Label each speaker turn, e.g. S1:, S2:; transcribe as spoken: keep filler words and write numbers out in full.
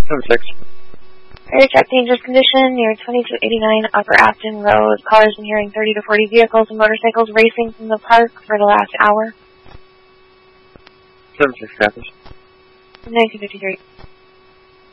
S1: seven six.
S2: Area check dangerous condition near twenty-two eighty-nine Upper Afton Road. Callers been hearing thirty to forty vehicles and motorcycles racing from the park for the last hour.
S1: seven six copies.
S2: nineteen fifty-three.